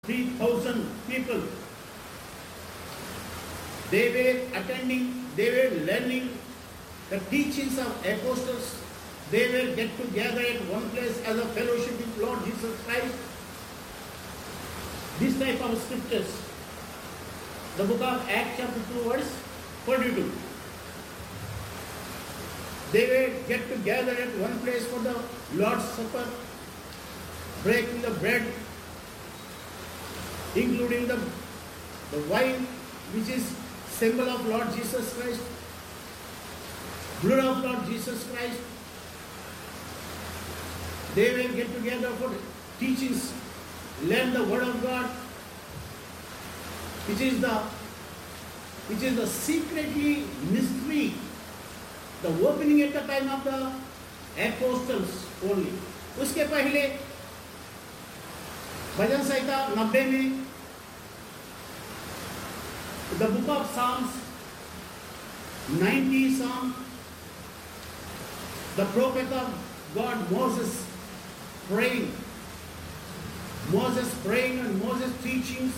3,000 people. They were attending, they were learning the teachings of apostles. They will get together at one place as a fellowship with Lord Jesus Christ. This type of scriptures. The book of Acts chapter 2 verse 42. They will get together at one place for the Lord's Supper, breaking the bread, including the wine, which is symbol of Lord Jesus Christ, blood of Lord Jesus Christ. They will get together for teachings, learn the word of God, which is the secretly mystery, the opening at the time of the apostles only. उसके पहले भजन संहिता 90 में the book of Psalms 90 Psalm, the prophet of God Moses praying and Moses teachings,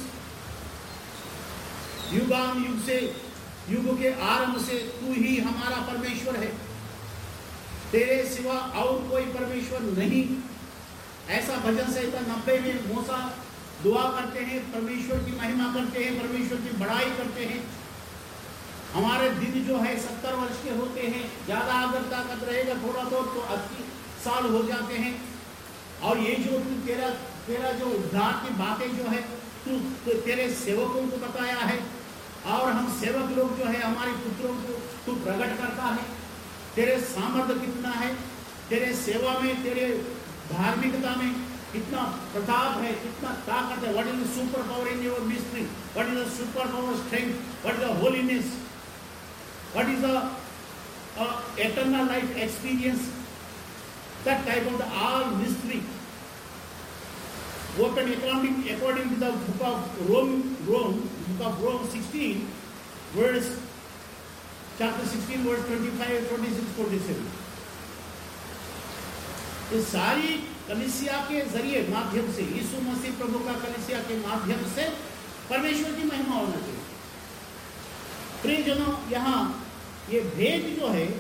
युगान युग से युग के आरंभ से तू ही हमारा परमेश्वर है, तेरे सिवा और कोई परमेश्वर नहीं। ऐसा भजन संहिता 90 में मूसा दुआ करते हैं, परमेश्वर की महिमा करते हैं, परमेश्वर की बड़ाई करते हैं। हमारे दिन जो है 70 वर्ष के होते हैं, ज्यादा अगर ताकत रहेगा थोड़ा बहुत तो 80 साल हो जाते हैं। और ये जो तेरा जो उद्धार की बातें जो है तू तेरे सेवकों को बताया है, और हम सेवक लोग जो है हमारे पुत्रों को तू प्रकट करता है। तेरे सामर्थ्य कितना है, तेरे सेवा में, तेरे धार्मिकता में कितना प्रताप है, कितना ताकत है। What is the super power in your mystery, what is the super power strength, what is the holiness, what is the eternal life experience, that type of the all mystery open according to the book of Rome 16 verse chapter 16 verse 25 26 47। इस सारी कलीसिया के जरिए माध्यम से, यीशु मसीह प्रभु का कलीसिया के माध्यम से परमेश्वर की महिमा होना चाहिए। प्रियजनों, यहाँ ये भेद जो है,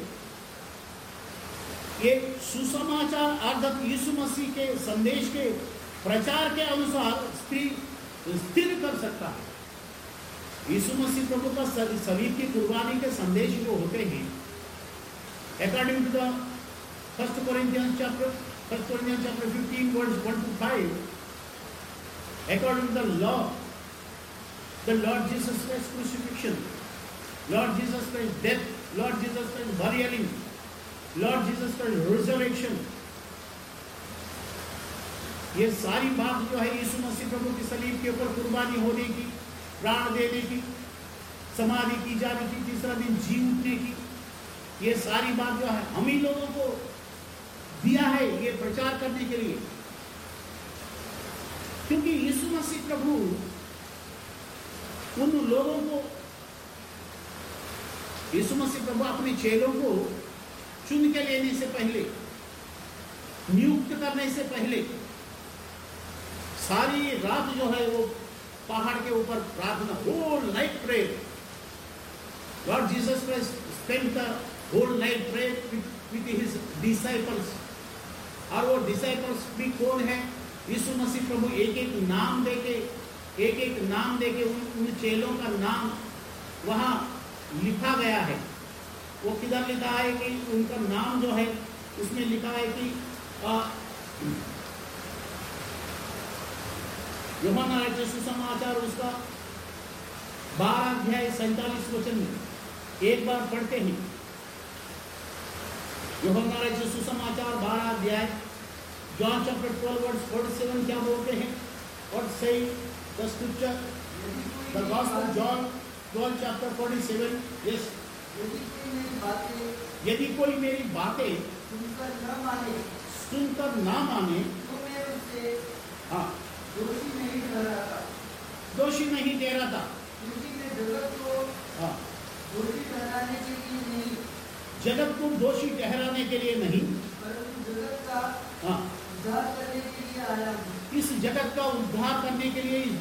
ये सुसमाचार अर्थात यीशु मसीह के संदेश के प्रचार के अनुसार स्थिर कर सकता है। यीशु मसीह प्रभु का शरीर की कुर्बानी के संदेश जो होते हैं, according to the 1 Corinthians chapter 15 verse 1 to 5, according to the law, the Lord Jesus Christ crucifixion, Lord Jesus Christ death, Lord Jesus Christ burial, Lord Jesus Christ resurrection, ये सारी बात जो है यीशु मसीह प्रभु की सलीब के ऊपर कुर्बानी होने की, प्राण देने की, समाधि की जाने की, तीसरा दिन जी उठने की, ये सारी बात जो है हम ही लोगों को दिया है ये प्रचार करने के लिए। क्योंकि यीशु मसीह प्रभु उन लोगों को, यीशु मसीह प्रभु अपने चेलों को चुन के लेने से पहले, नियुक्त करने से पहले सारी रात जो है वो पहाड़ के ऊपर प्रार्थना, whole night prayer. Lord Jesus Christ spent the whole night prayer with his disciples. और वो डिसाइपल्स भी कौन है? यीशु मसीह प्रभु एक एक नाम देके उन चेलों का नाम वहाँ लिखा गया है। वो किधर लिखा है कि उनका नाम जो है उसमें लिखा है कि यूहन्ना रचित सुसमाचार उसका 12 अध्याय 47 वचन में एक बार पढ़ते हैं। यूहन्ना रचित सुसमाचार 12 अध्याय, जॉन चैप्टर 12 वर्स 47 क्या बोलते हैं? व्हाट से the scripture, the gospel of John 12 chapter 47। Yes, यदि कोई मेरी बातें सुनकर ना माने तो मैं उसे दोषी नहीं ठहराता, क्योंकि मैं जगत को दोषी ठहराने के लिए नहीं, परंतु जगत का उद्धार करने के लिए आया हूँ। इस जगत का उद्धार करने के लिए इस